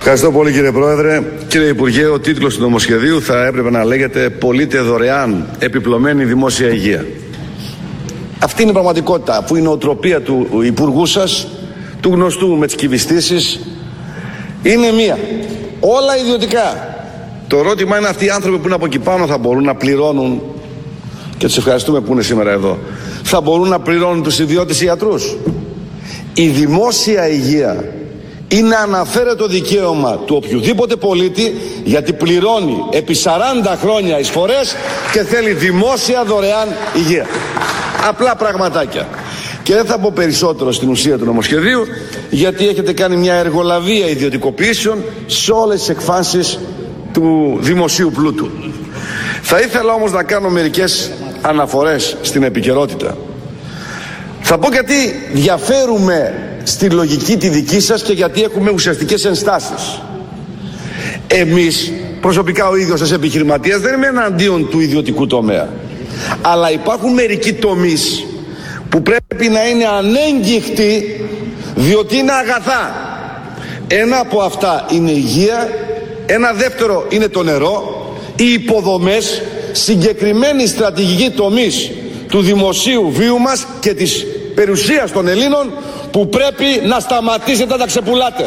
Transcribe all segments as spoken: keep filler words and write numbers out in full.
Ευχαριστώ πολύ, κύριε Πρόεδρε. Κύριε Υπουργέ, ο τίτλος του νομοσχεδίου θα έπρεπε να λέγεται «Πολίτε δωρεάν επιπλωμένη δημόσια υγεία». Αυτή είναι η πραγματικότητα, αφού η νοοτροπία του Υπουργού σας, του γνωστού με τις κυβιστήσεις, είναι μία. Όλα ιδιωτικά. Το ερώτημα είναι αυτοί οι άνθρωποι που είναι από εκεί πάνω θα μπορούν να πληρώνουν, και τους ευχαριστούμε που είναι σήμερα εδώ, θα μπορούν να πληρώνουν τους ιδιώτες ιατρούς. Η δημόσια υγεία είναι αναφέρετο δικαίωμα του οποιοδήποτε πολίτη, γιατί πληρώνει επί σαράντα χρόνια εισφορές και θέλει δημόσια δωρεάν υγεία. Απλά πραγματάκια. Και δεν θα πω περισσότερο στην ουσία του νομοσχεδίου, γιατί έχετε κάνει μια εργολαβία ιδιωτικοποιήσεων σε όλες τις εκφάνσεις του δημοσίου πλούτου. Θα ήθελα όμως να κάνω μερικές αναφορές στην επικαιρότητα. Θα πω γιατί διαφέρουμε στη λογική τη δική σας και γιατί έχουμε ουσιαστικές ενστάσεις. Εμείς, προσωπικά ο ίδιος ως επιχειρηματίας, δεν είμαι εναντίον του ιδιωτικού τομέα. Αλλά υπάρχουν μερικοί τομείς που πρέπει να είναι ανέγγιχτοι, διότι είναι αγαθά. Ένα από αυτά είναι η υγεία, ένα δεύτερο είναι το νερό, οι υποδομές, συγκεκριμένοι στρατηγικοί τομείς του δημοσίου βίου μας και της περιουσίας των Ελλήνων, που πρέπει να σταματήσετε να τα ξεπουλάτε.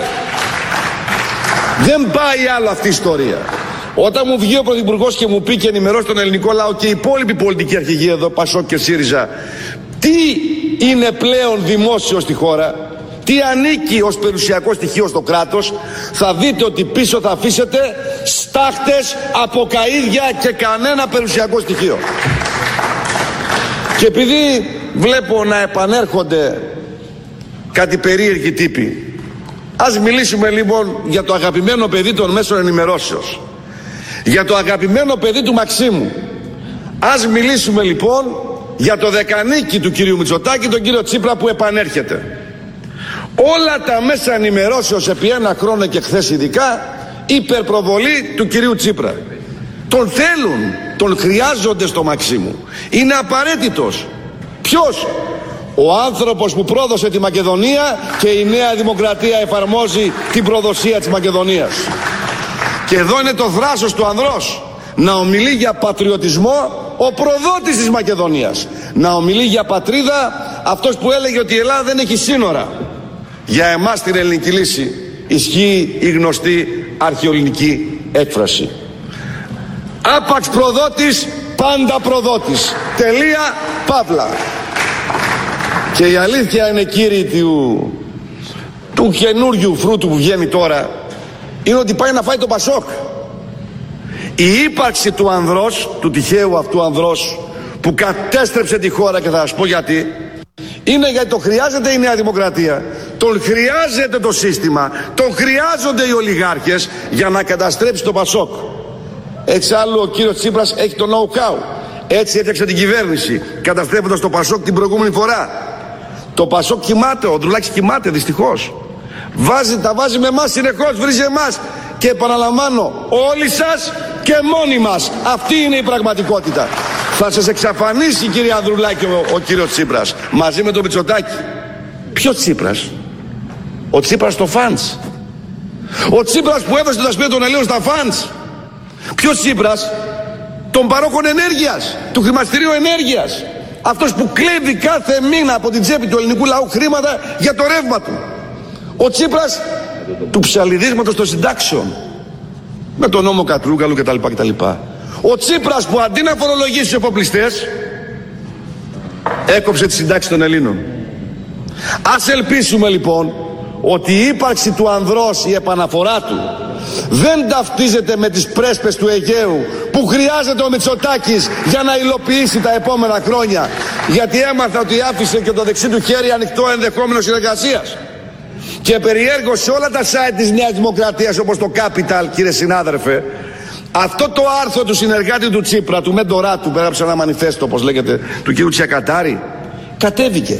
Δεν πάει άλλο αυτή η ιστορία. Όταν μου βγει ο Πρωθυπουργός και μου πει και ενημερώσει τον ελληνικό λαό και η υπόλοιπη πολιτική αρχηγοί εδώ, Πασόκ και ΣΥΡΙΖΑ, τι είναι πλέον δημόσιο στη χώρα, τι ανήκει ως περιουσιακό στοιχείο στο κράτος, θα δείτε ότι πίσω θα αφήσετε στάχτες από καΐδια και κανένα περιουσιακό στοιχείο. Και επειδή βλέπω να επανέρχονται κάτι περίεργοι τύποι, ας μιλήσουμε λοιπόν για το αγαπημένο παιδί των μέσων ενημερώσεως, για το αγαπημένο παιδί του Μαξίμου. Ας μιλήσουμε λοιπόν για το δεκανίκη του κυρίου Μητσοτάκη, τον κύριο Τσίπρα, που επανέρχεται. Όλα τα μέσα ενημερώσεως επί ένα χρόνο και χθες ειδικά, υπερπροβολή του κυρίου Τσίπρα. Τον θέλουν, τον χρειάζονται στο Μαξίμου. Είναι απαραίτητος. Ποιος? Ο άνθρωπος που πρόδωσε τη Μακεδονία και η Νέα Δημοκρατία εφαρμόζει την προδοσία της Μακεδονίας. Και εδώ είναι το θράσος του ανδρός, να ομιλεί για πατριωτισμό ο προδότης της Μακεδονίας, να ομιλεί για πατρίδα αυτός που έλεγε ότι η Ελλάδα δεν έχει σύνορα. Για εμάς την ελληνική λύση ισχύει η γνωστή αρχαιοελληνική έκφραση: άπαξ προδότης, πάντα προδότης. Τελεία, παύλα. Και η αλήθεια είναι, κύριοι, του, του καινούριου φρούτου που βγαίνει τώρα, είναι ότι πάει να φάει το Πασόκ. Η ύπαρξη του ανδρός, του τυχαίου αυτού ανδρός που κατέστρεψε τη χώρα, και θα σας πω γιατί, είναι γιατί το χρειάζεται η Νέα Δημοκρατία, τον χρειάζεται το σύστημα, τον χρειάζονται οι ολιγάρχες για να καταστρέψει το Πασόκ. Έτσι άλλο ο κύριος Τσίπρας έχει το know-how. Έτσι έφτιαξε την κυβέρνηση, καταστρέφοντας το Πασόκ την προηγούμενη φορά. Το Πασόκ κοιμάται, ο Ανδρουλάκης κοιμάται δυστυχώς. Βάζει, τα βάζει με εμάς συνεχώς, βρίζει εμάς. Και επαναλαμβάνω, όλοι σας και μόνοι μας. Αυτή είναι η πραγματικότητα. Θα σας εξαφανίσει, κύριε Ανδρουλάκη, ο, ο κύριος Τσίπρας, μαζί με τον Μητσοτάκη. Ποιος Τσίπρας? Ο Τσίπρας στο Φαντς. Ο Τσίπρας που έδωσε τα σπίτια των Ελλήνων στα Φαντς. Ποιος Τσίπρας? Των παρόχων ενέργειας, του χρηματιστηρίου ενέργειας. Αυτός που κλέβει κάθε μήνα από την τσέπη του ελληνικού λαού χρήματα για το ρεύμα του. Ο Τσίπρας του ψαλιδίσματος των συντάξεων, με τον νόμο Κατρούγκαλου κτλ, κτλ. Ο Τσίπρας που αντί να φορολογήσει τους εφοπλιστές, έκοψε τη συντάξη των Ελλήνων. Ας ελπίσουμε λοιπόν ότι η ύπαρξη του ανδρός, η επαναφορά του, δεν ταυτίζεται με τις πρέσπες του Αιγαίου που χρειάζεται ο Μητσοτάκης για να υλοποιήσει τα επόμενα χρόνια, γιατί έμαθα ότι άφησε και το δεξί του χέρι ανοιχτό ενδεχόμενο συνεργασίας. Και περιέργως σε όλα τα site της Νέας Δημοκρατίας, όπως το Capital, κύριε συνάδελφε, αυτό το άρθρο του συνεργάτη του Τσίπρα, του μέντορά του, πέραψε ένα μανιφέστο, όπως λέγεται, του κύριου Τσιακατάρη, κατέβηκε.